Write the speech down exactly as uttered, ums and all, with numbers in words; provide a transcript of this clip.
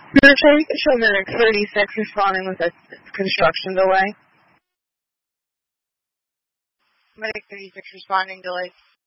You're trying to show Medic thirty-six responding with a construction delay. Medic thirty-six responding delay.